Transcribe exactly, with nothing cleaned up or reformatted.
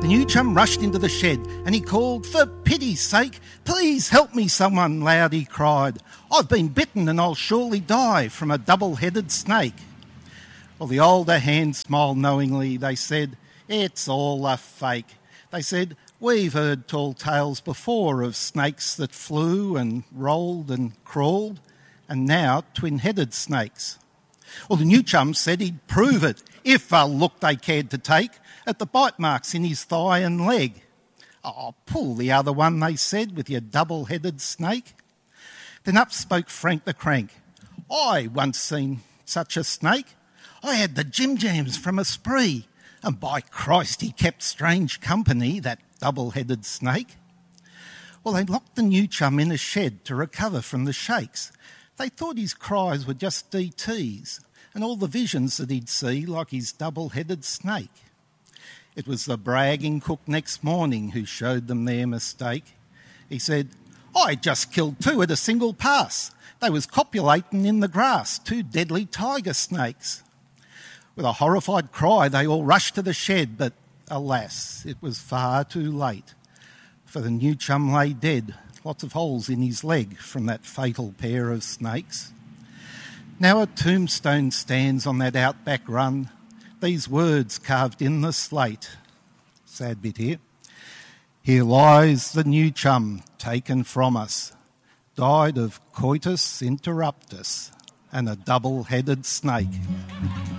The new chum rushed into the shed and he called, "For pity's sake, please help me someone," loud he cried. "I've been bitten and I'll surely die from a double-headed snake." Well, the older hands smiled knowingly. They said, "It's all a fake." They said, "We've heard tall tales before of snakes that flew and rolled and crawled, and now twin-headed snakes." Well, the new chum said he'd prove it, if a look they cared to take at the bite marks in his thigh and leg. "Oh, pull the other one," they said, "with your double-headed snake." Then up spoke Frank the Crank. "I once seen such a snake. I had the Jim Jams from a spree, and by Christ he kept strange company, that double-headed snake." Well, they locked the new chum in a shed to recover from the shakes. They thought his cries were just D Ts, and all the visions that he'd see like his double-headed snake. It was the bragging cook next morning who showed them their mistake. He said, "I just killed two at a single pass. They was copulating in the grass, two deadly tiger snakes." With a horrified cry, they all rushed to the shed, but alas, it was far too late. For the new chum lay dead, lots of holes in his leg from that fatal pair of snakes. Now a tombstone stands on that outback run, these words carved in the slate. Sad bit here. "Here lies the new chum taken from us, died of coitus interruptus and a double-headed snake."